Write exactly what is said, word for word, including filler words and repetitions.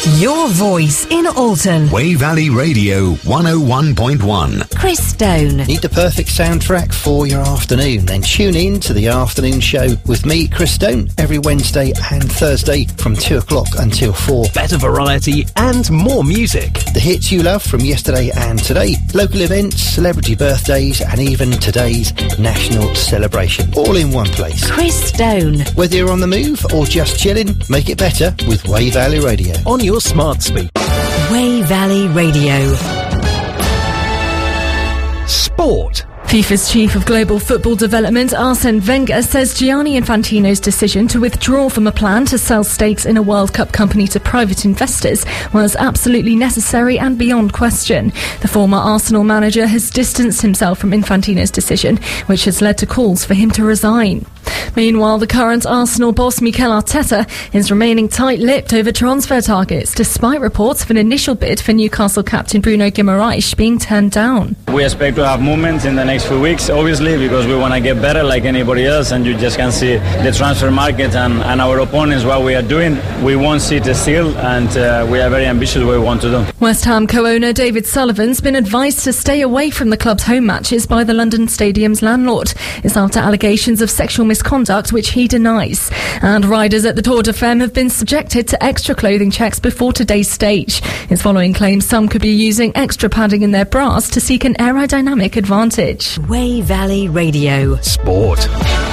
Your voice in Alton. Way Valley Radio one oh one point one. Chris Stone. Need the perfect soundtrack for your afternoon? Then tune in to the afternoon show with me, Chris Stone, every Wednesday and Thursday from two o'clock until four. Better variety and more music. The hits you love from yesterday and today, local events, celebrity birthdays, and even today's national celebration. All in one place. Chris Stone. Whether you're on the move or just chilling, make it better with Way Valley Radio. On your smart speaker. Way Valley Radio. Sport. FIFA's chief of global football development, Arsene Wenger, says Gianni Infantino's decision to withdraw from a plan to sell stakes in a World Cup company to private investors was absolutely necessary and beyond question. The former Arsenal manager has distanced himself from Infantino's decision, which has led to calls for him to resign. Meanwhile, the current Arsenal boss Mikel Arteta is remaining tight-lipped over transfer targets, despite reports of an initial bid for Newcastle captain Bruno Guimaraes being turned down. We expect to have movements in the next few weeks, obviously, because we want to get better like anybody else, and you just can see the transfer market and, and our opponents, what we are doing. We won't sit still, and uh, we are very ambitious what we want to do. West Ham co-owner David Sullivan's been advised to stay away from the club's home matches by the London Stadium's landlord. It's after allegations of sexual misconduct, which he denies. And riders at the Tour de Femme have been subjected to extra clothing checks before today's stage. It's following claims some could be using extra padding in their bras to seek an aerodynamic advantage. Way Valley Radio. Sport.